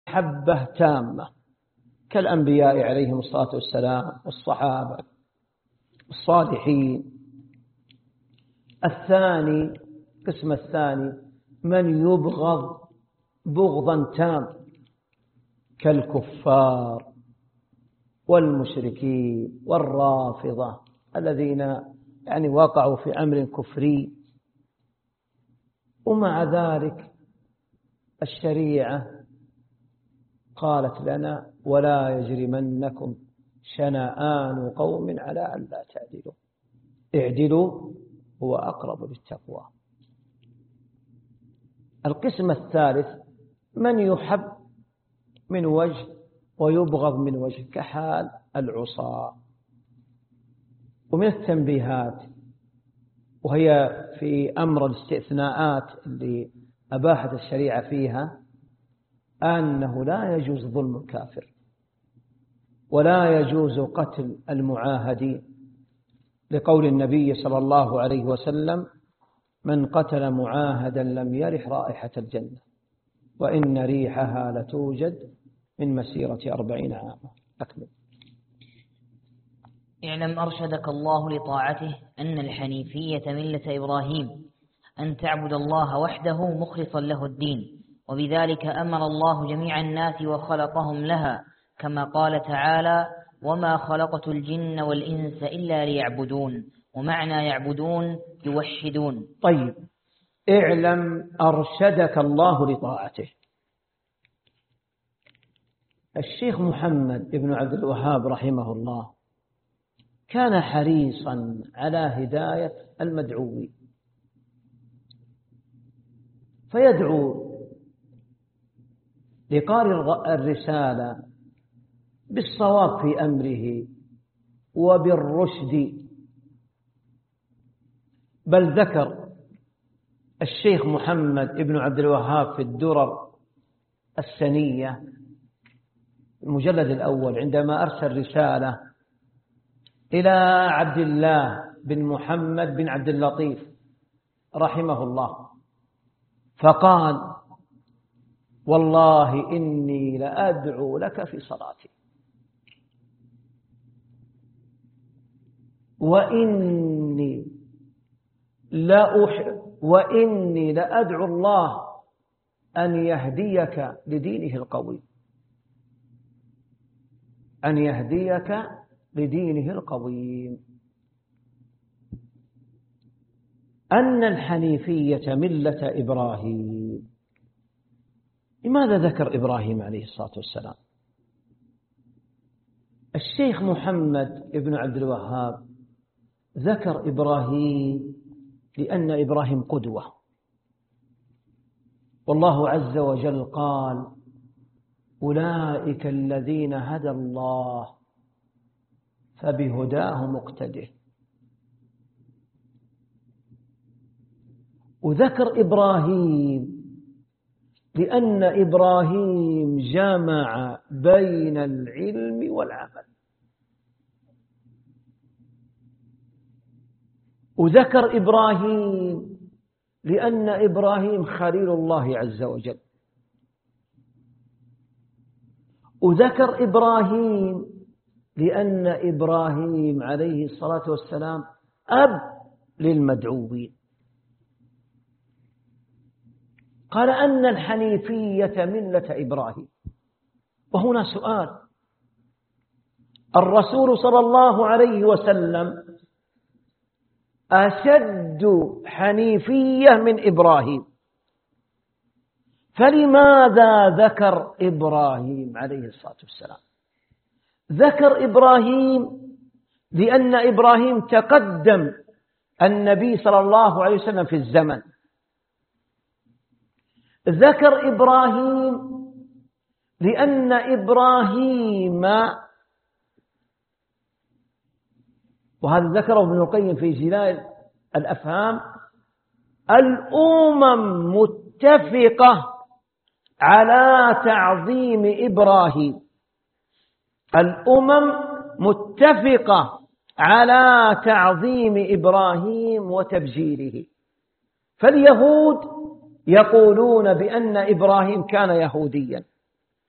محبة تامة كالأنبياء عليهم الصلاة والسلام والصحابة الصالحين. الثاني، القسم الثاني، من يبغض بغضا تام كالكفار والمشركين والرافضة الذين وقعوا في أمر كفري. ومع ذلك الشريعة قالت لنا: ولا يجرمنكم شنآن قوم على أن لا تعدلوا، اعدلوا هو أقرب للتقوى. القسم الثالث من يحب من وجه ويبغض من وجه كحال العصاة. ومن التنبيهات، وهي في أمر الاستثناءات اللي أباحت الشريعة فيها، أنه لا يجوز ظلم الكافر ولا يجوز قتل المعاهدين، لقول النبي صلى الله عليه وسلم: من قتل معاهدا لم يرح رائحة الجنة وإن ريحها لتوجد من مسيرة 40 عاما. أكمل. اعلم أرشدك الله لطاعته أن الحنيفية ملة إبراهيم، أن تعبد الله وحده مخلصا له الدين، وبذلك أمر الله جميع الناس وخلقهم لها، كما قال تعالى: وما خلقت الجن والإنس إلا ليعبدون. ومعنى يعبدون يوحدون. طيب، اعلم أرشدك الله لطاعته. الشيخ محمد بن عبد الوهاب رحمه الله كان حريصا على هداية المدعوين، فيدعو لقارئ الرسالة بالصواب في أمره وبالرشد. بل ذكر الشيخ محمد بن عبد الوهاب في الدرر السنية المجلد الأول عندما أرسل رسالة إلى عبد الله بن محمد بن عبد اللطيف رحمه الله، فقال: والله إني لأدعو لك في صلاتي، وإني لأدعو الله أن يهديك لدينه القوي، أن يهديك لدينه القويم. أن الحنيفية ملة إبراهيم. لماذا ذكر إبراهيم عليه الصلاة والسلام؟ الشيخ محمد بن عبد الوهاب ذكر إبراهيم لأن إبراهيم قدوة، والله عز وجل قال: أولئك الذين هدى الله فبهداه مقتده. وذكر إبراهيم لأن إبراهيم جمع بين العلم والعمل. وذكر إبراهيم لأن إبراهيم خليل الله عز وجل. وذكر إبراهيم لأن إبراهيم عليه الصلاة والسلام أب للمدعوين. قال: أن الحنيفية ملة إبراهيم. وهنا سؤال: الرسول صلى الله عليه وسلم أشد حنيفية من إبراهيم، فلماذا ذكر إبراهيم عليه الصلاة والسلام؟ ذكر إبراهيم لأن إبراهيم تقدم النبي صلى الله عليه وسلم في الزمن. ذكر إبراهيم لأن إبراهيم، وهذا ذكره ابن القيم في جلاء الأفهام، الأمم متفقة على تعظيم إبراهيم، الأمم متفقة على تعظيم إبراهيم وتبجيله. فاليهود يقولون بأن إبراهيم كان يهوديا،